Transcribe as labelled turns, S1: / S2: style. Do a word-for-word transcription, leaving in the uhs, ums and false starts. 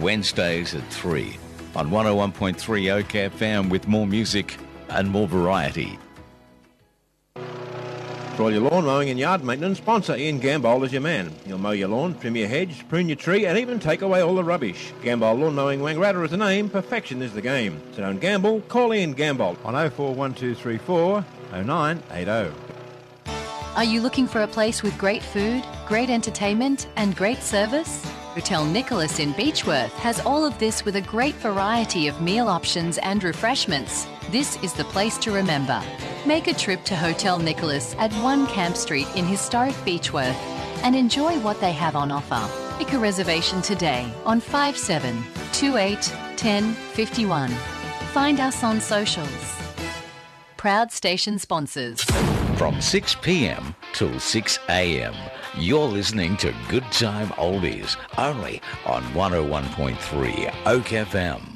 S1: Wednesdays at three on one oh one point three O C F M with more music and more variety.
S2: For all your lawn mowing and yard maintenance, sponsor Ian Gambol is your man. He'll mow your lawn, trim your hedge, prune your tree and even take away all the rubbish. Gambol Lawn Mowing Wangaratta is the name, perfection is the game. So don't gamble, call Ian Gambol on oh four one two three four oh nine eight oh.
S3: Are you looking for a place with great food, great entertainment and great service? Hotel Nicholas in Beechworth has all of this with a great variety of meal options and refreshments. This is the place to remember. Make a trip to Hotel Nicholas at one Camp Street in historic Beechworth and enjoy what they have on offer. Make a reservation today on five seven two eight one oh five one. Find us on socials. Proud station sponsors.
S1: From six p.m. till six a.m. You're listening to Good Time Oldies, only on one oh one point three O C F M.